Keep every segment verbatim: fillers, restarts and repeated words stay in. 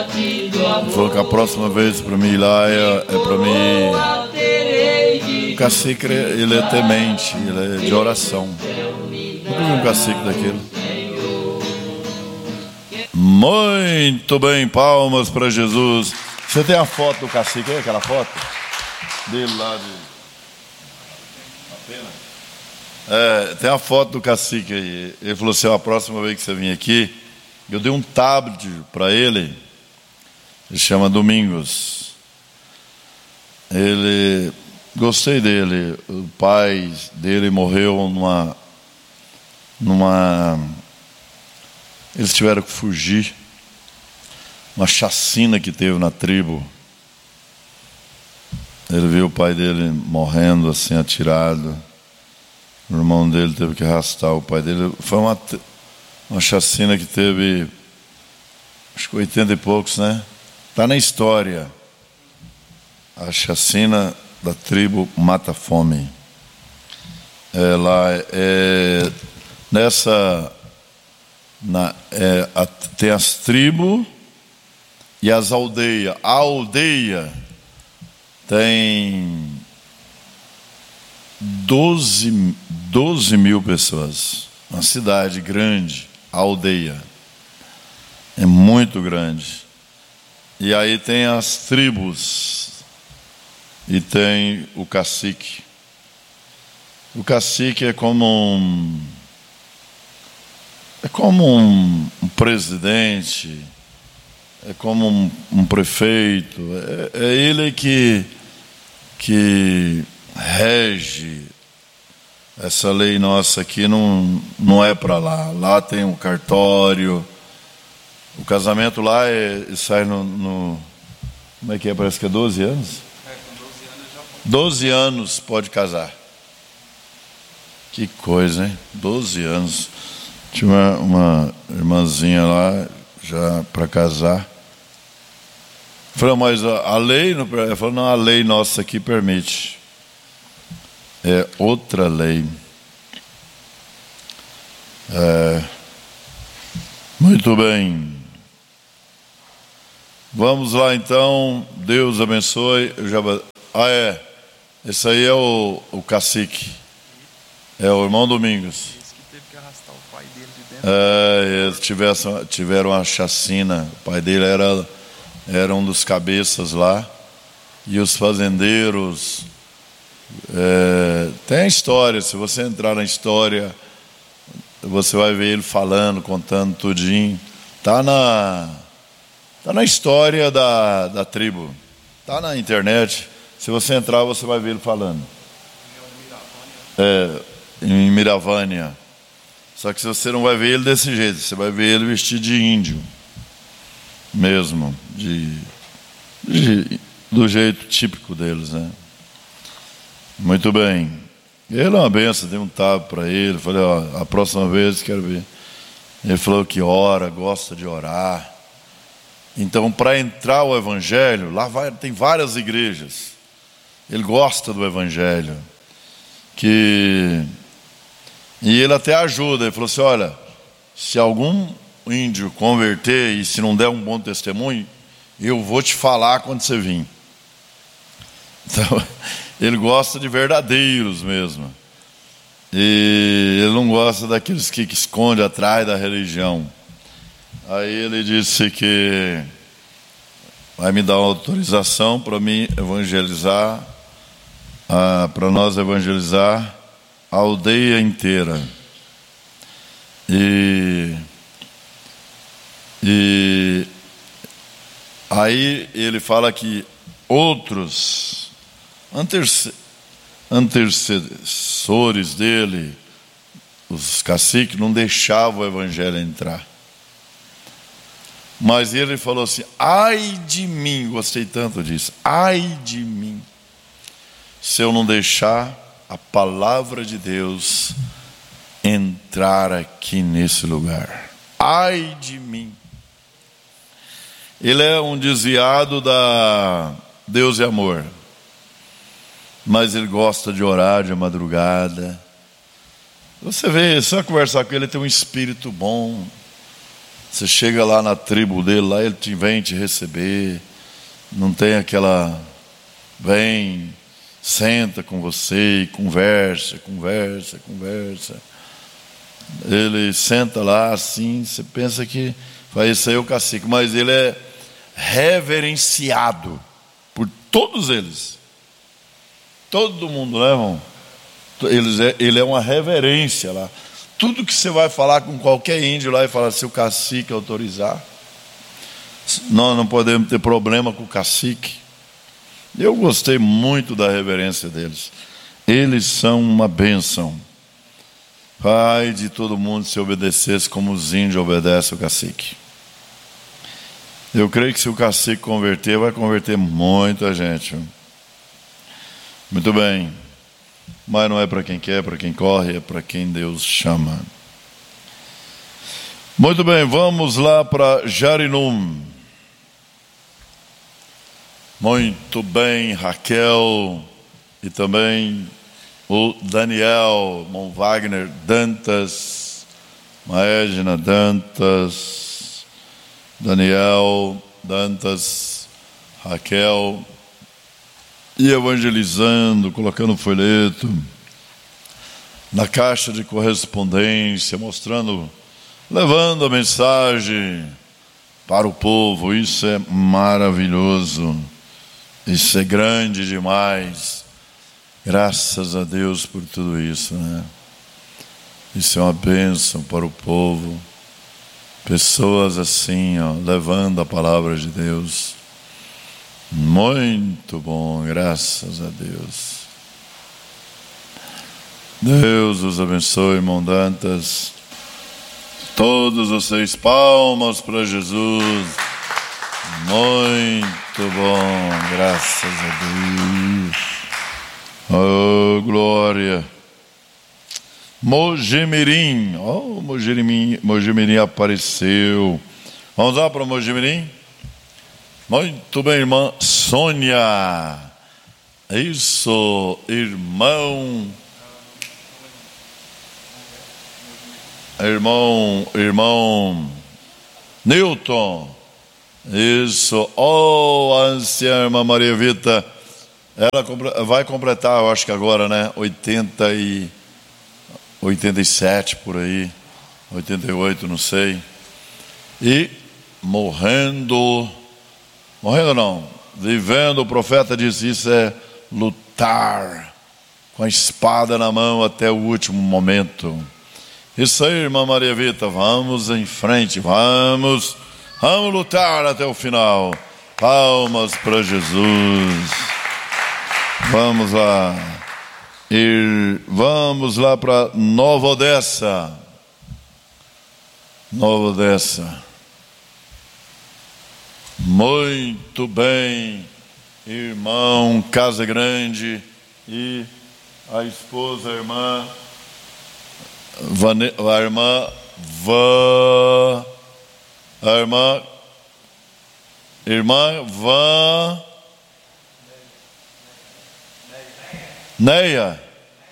Ele falou que a próxima vez para mim ir lá é, é para mim. O cacique, ele é temente, ele é de oração. Nunca vi um cacique daquele. Muito bem, palmas para Jesus. Você tem a foto do cacique aí, aquela foto dele lá de... É, tem a foto do cacique aí. Ele falou assim: a próxima vez que você vir aqui, eu dei um tablet para ele. Ele chama Domingos. Ele, gostei dele. O pai dele morreu numa, numa. Eles tiveram que fugir. Uma chacina que teve na tribo. Ele viu o pai dele morrendo assim, atirado. O irmão dele teve que arrastar o pai dele. Foi uma, uma chacina que teve, acho que oitenta e poucos, né? Está na história. A chacina da tribo Mata Fome. É, lá, é, nessa, na, é, a, tem as tribos e as aldeias. A aldeia tem doze, doze mil pessoas. Uma cidade grande, a aldeia. É muito grande. E aí tem as tribos. E tem o cacique. O cacique é como um... É como um, um presidente. É como um, um prefeito. É, é ele que... que rege essa lei nossa aqui. Não, não é para lá. Lá tem um cartório. O casamento lá é, sai no, no... Como é que é? Parece que é doze anos? É, com doze anos já pode. doze anos pode casar. Que coisa, hein? doze anos. Tinha uma, uma irmãzinha lá já para casar. Falei, mas a, a lei... Não, ela falou, não, a lei nossa aqui permite. É outra lei. É, muito bem. Vamos lá então. Deus abençoe. Eu já... Ah, é. Esse aí é o, o cacique. É o irmão Domingos. Esse que teve que arrastar o pai dele de dentro. É, eles tiveram, tiveram uma chacina. O pai dele era, era um dos cabeças lá. E os fazendeiros... É, tem a história. Se você entrar na história, você vai ver ele falando, contando tudinho. Está na, tá na história da, da tribo. Está na internet. Se você entrar, você vai ver ele falando. É, em Miravânia. Só que você não vai ver ele desse jeito. Você vai ver ele vestido de índio. Mesmo. De, de, do jeito típico deles, né? Muito bem. Ele é uma benção, dei um tapa para ele. Falei, ó, a próxima vez quero ver. Ele falou que ora, gosta de orar. Então, para entrar o evangelho, lá vai, tem várias igrejas. Ele gosta do evangelho. Que... E ele até ajuda. Ele falou assim, olha, se algum índio converter e se não der um bom testemunho, eu vou te falar quando você vir. Então... Ele gosta de verdadeiros mesmo. E ele não gosta daqueles que, que escondem atrás da religião. Aí ele disse que vai me dar uma autorização para mim evangelizar, ah, para nós evangelizar a aldeia inteira. E, e aí ele fala que outros antecessores dele, os caciques, não deixavam o evangelho entrar. Mas ele falou assim, ai de mim, gostei tanto disso, ai de mim, se eu não deixar a palavra de Deus entrar aqui nesse lugar. Ai de mim. Ele é um desviado da Deus e Amor. Mas ele gosta de orar de madrugada. Você vê, só conversar com ele, ele tem um espírito bom. Você chega lá na tribo dele, lá ele te vem te receber. Não tem aquela... Vem, senta com você e conversa, conversa, conversa. Ele senta lá assim, você pensa que vai isso aí é o cacique, mas ele é reverenciado por todos eles. Todo mundo, né, irmão? Eles é, ele é uma reverência lá. Tudo que você vai falar com qualquer índio lá e falar, se o cacique autorizar, nós não podemos ter problema com o cacique. Eu gostei muito da reverência deles. Eles são uma bênção. Pai de todo mundo se obedecesse como os índios obedecem o cacique. Eu creio que se o cacique converter, vai converter muita gente. Muito bem. Mas não é para quem quer, é para quem corre, é para quem Deus chama. Muito bem, vamos lá para Jarinum. Muito bem, Raquel e também o Daniel, irmão Wagner Dantas, Maedna Dantas, Daniel Dantas, Raquel, e evangelizando, colocando folheto na caixa de correspondência, mostrando, levando a mensagem para o povo. Isso é maravilhoso, isso é grande demais. Graças a Deus por tudo isso, né? Isso é uma bênção para o povo. Pessoas assim, ó, levando a palavra de Deus. Muito bom, graças a Deus. Deus os abençoe, irmão Dantas. Todos vocês, palmas para Jesus. Muito bom, graças a Deus. Oh, glória. Mojimirim. Oh, Mojimirim, Mojimirim apareceu. Vamos lá para Mojimirim? Muito bem, irmã Sônia. Isso, irmão. Irmão, irmão Newton. Isso. Oh, a anciã irmã Maria Vita. Ela vai completar, eu acho que agora, né? oitenta e oitenta e sete por aí, oitenta e oito, não sei. E morrendo, morrendo não, vivendo, o profeta diz: isso é lutar com a espada na mão até o último momento. Isso aí, irmã Maria Vita, vamos em frente, vamos, vamos lutar até o final. Palmas para Jesus. Vamos lá, e vamos lá para Nova Odessa. Nova Odessa. Muito bem, irmão Casa Grande e a esposa, a irmã, Vane, a irmã, Van, a irmã, irmã Van, Neia,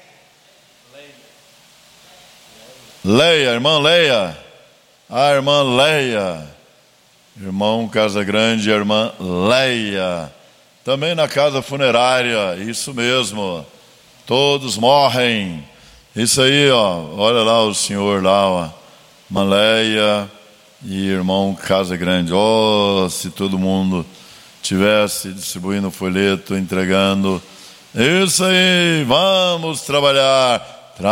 Leia, irmã Leia, a irmã Leia, irmão Casa Grande, a irmã Leia, também na casa funerária, isso mesmo, todos morrem, isso aí, ó, olha lá o senhor lá, ó, irmã Leia e irmão Casa Grande. Oh, se todo mundo tivesse distribuindo folheto, entregando. Isso aí, vamos trabalhar.